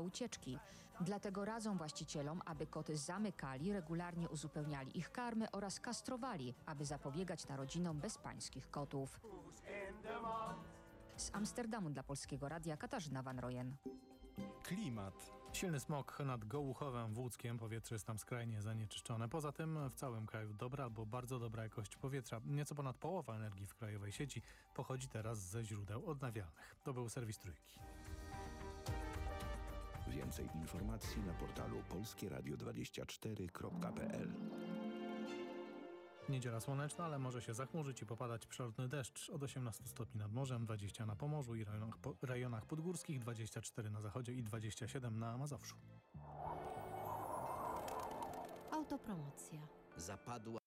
ucieczki. Dlatego radzą właścicielom, aby koty zamykali, regularnie uzupełniali ich karmy oraz kastrowali, aby zapobiegać narodzinom bezpańskich kotów. Z Amsterdamu dla Polskiego Radia Katarzyna Van Rojen. Klimat. Silny smog nad Gołuchowem w Łódzkiem. Powietrze jest tam skrajnie zanieczyszczone. Poza tym w całym kraju dobra albo bardzo dobra jakość powietrza. Nieco ponad połowa energii w krajowej sieci pochodzi teraz ze źródeł odnawialnych. To był serwis Trójki. Więcej informacji na portalu polskieradio24.pl. Niedziela słoneczna, ale może się zachmurzyć i popadać przelotny deszcz. Od 18 stopni nad morzem, 20 na Pomorzu i rejonach podgórskich, 24 na zachodzie i 27 na Mazowszu. Autopromocja. Zapadła